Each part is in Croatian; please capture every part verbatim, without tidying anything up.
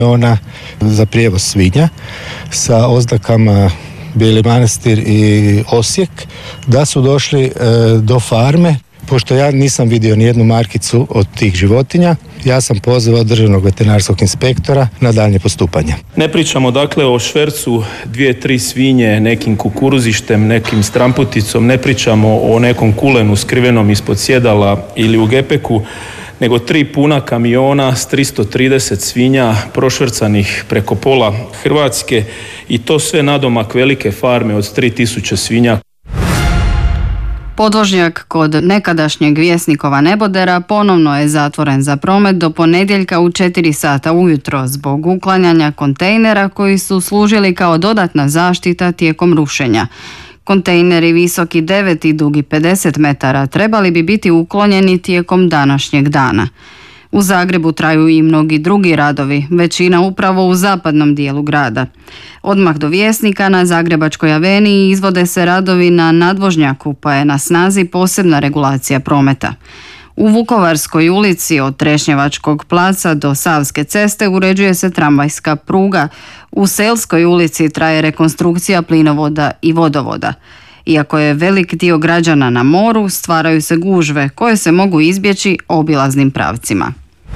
Ona za prijevoz svinja sa oznakama Beli Manastir i Osijek, da su došli e, do farme. Pošto ja nisam vidio ni jednu markicu od tih životinja, ja sam pozvao državnog veterinarskog inspektora na daljnje postupanje. Ne pričamo dakle o švercu dvije, tri svinje, nekim kukuruzištem, nekim stramputicom, ne pričamo o nekom kulenu skrivenom ispod sjedala ili u gepeku, nego tri puna kamiona s tristo trideset svinja prošvercanih preko pola Hrvatske i to sve nadomak velike farme od tri tisuće svinja. Podvožnjak kod nekadašnjeg Vjesnikova nebodera ponovno je zatvoren za promet do ponedjeljka u četiri sata ujutro zbog uklanjanja kontejnera koji su služili kao dodatna zaštita tijekom rušenja. Kontejneri visoki devet i dugi pedeset metara trebali bi biti uklonjeni tijekom današnjeg dana. U Zagrebu traju i mnogi drugi radovi, većina upravo u zapadnom dijelu grada. Odmah do Vjesnika na Zagrebačkoj aveniji izvode se radovi na nadvožnjaku, pa je na snazi posebna regulacija prometa. U Vukovarskoj ulici od Trešnjevačkog placa do Savske ceste uređuje se tramvajska pruga. U Selskoj ulici traje rekonstrukcija plinovoda i vodovoda. Iako je velik dio građana na moru, stvaraju se gužve koje se mogu izbjeći obilaznim pravcima.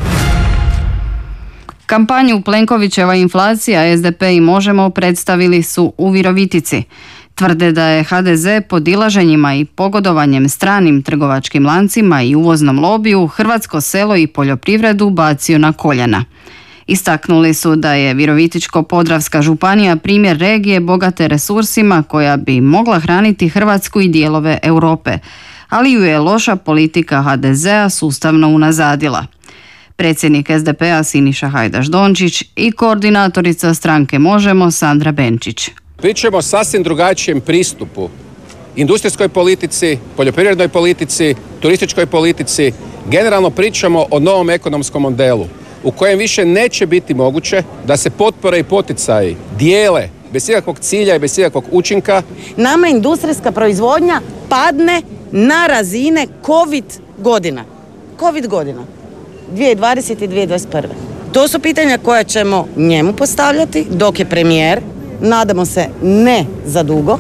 Kampanju Plenkovićeva inflacija S D P i Možemo predstavili su u Virovitici. Tvrde da je H D Z podilaženjima i pogodovanjem stranim trgovačkim lancima i uvoznom lobiju hrvatsko selo i poljoprivredu bacio na koljena. Istaknuli su da je Virovitičko-podravska županija primjer regije bogate resursima koja bi mogla hraniti Hrvatsku i dijelove Europe, ali ju je loša politika H D Z-a sustavno unazadila. Predsjednik S D P-a Siniša Hajdaš Dončić i koordinatorica stranke Možemo Sandra Benčić. Pričamo o sasvim drugačijem pristupu industrijskoj politici, poljoprivrednoj politici, turističkoj politici. Generalno pričamo o novom ekonomskom modelu u kojem više neće biti moguće da se potpore i poticaji dijele bez ikakvog cilja i bez ikakvog učinka. Nama industrijska proizvodnja padne na razine COVID godina. COVID godina. dvije tisuće dvadesete i dvije tisuće dvadeset prve. To su pitanja koja ćemo njemu postavljati dok je premijer, nadamo se ne za dugo.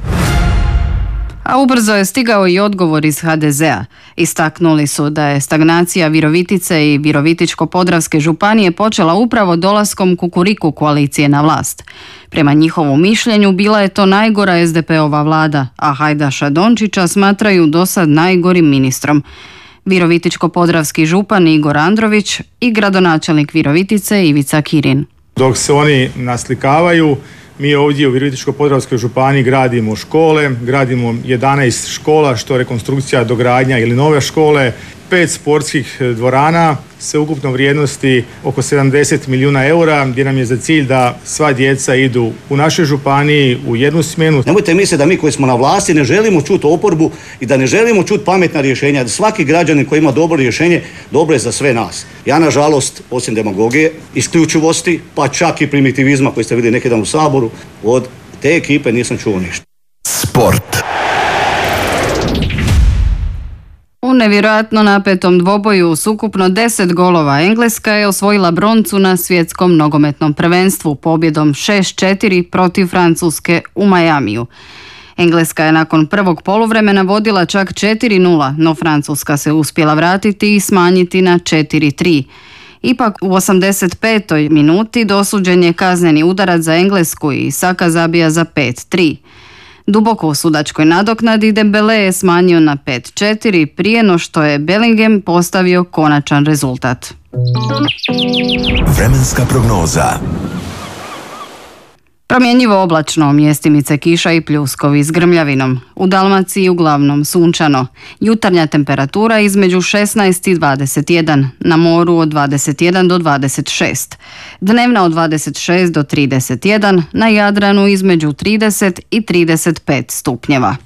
A ubrzo je stigao i odgovor iz H D Z-a. Istaknuli su da je stagnacija Virovitice i Virovitičko-podravske županije počela upravo dolaskom Kukuriku koalicije na vlast. Prema njihovom mišljenju bila je to najgora S D P-ova vlada, a Hajdaša Dončića smatraju dosad najgorim ministrom. Virovitičko-podravski župan Igor Andrović i gradonačelnik Virovitice Ivica Kirin. Dok se oni naslikavaju, mi ovdje u Virovitičko-podravskoj županiji gradimo škole, gradimo jedanaest škola, što rekonstrukcija, dogradnja ili nove škole, pet sportskih dvorana, sveukupno vrijednosti oko sedamdeset milijuna eura, gdje nam je za cilj da sva djeca idu u našoj županiji u jednu smjenu. Nemojte misliti da mi koji smo na vlasti ne želimo čuti oporbu i da ne želimo čuti pametna rješenja, da svaki građanin koji ima dobro rješenje, dobro je za sve nas. Ja, nažalost, osim demagogije, isključivosti, pa čak i primitivizma koji ste vidjeli neki dan u Saboru, od te ekipe nisam čuo ništa. Sport. U nevjerojatno napetom dvoboju s ukupno deset golova Engleska je osvojila broncu na svjetskom nogometnom prvenstvu pobjedom šest četiri protiv Francuske u Majamiju. Engleska je nakon prvog poluvremena vodila čak četiri nula, no Francuska se uspjela vratiti i smanjiti na četiri tri. Ipak u osamdeset petoj minuti dosuđen je kazneni udarac za Englesku i Saka zabija za pet tri. Duboko u sudačkoj nadoknadi Dembele je smanjio na pet četiri prije no što je Bellingham postavio konačan rezultat. Vremenska prognoza. Promjenjivo oblačno, mjestimice kiša i pljuskovi s grmljavinom. U Dalmaciji uglavnom sunčano. Jutarnja temperatura između šesnaest i dvadeset jedan, na moru od dvadeset jedan do dvadeset šest. Dnevna od dvadeset šest do trideset jedan, na Jadranu između trideset i trideset pet stupnjeva.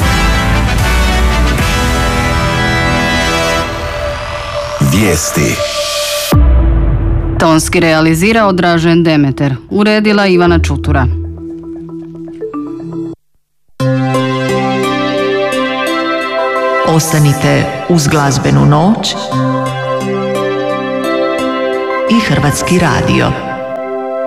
Vijesti. Tonski realizirao Dražen Demeter, uredila Ivana Čutura. Ostanite uz glazbenu noć i Hrvatski radio.